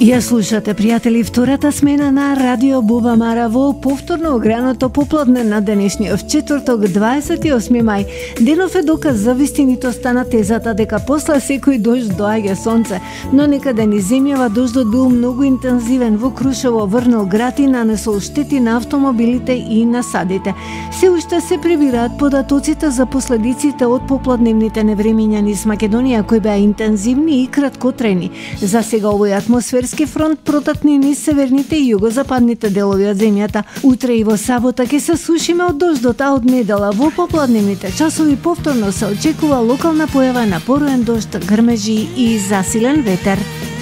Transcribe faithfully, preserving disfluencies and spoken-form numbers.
Ја слушате, пријатели, втората смена на Радио Буба Мара во повторно ограното попладне на денешниот четврток, дваесет и осми мај. Денов е доказ за вистинитоста на тезата дека после секој дожд доаѓа сонце, но некаде низ земјава дождот бил многу интензивен. Во Крушево врнал град и нанесол штети на автомобилите и насадите. Се уште се прибираат податоците за последиците од попладневните невремиња низ Македонија, кои беа интензивни и краткотрени. За сега овој атмосферски фронт протакни низ северните и југозападните делови од земјата. Утре и во сабота ќе се сушиме од дождот, а од недела во попладневните часови повторно се очекува локална појава на пороен дожд, грмежи и засилен ветер.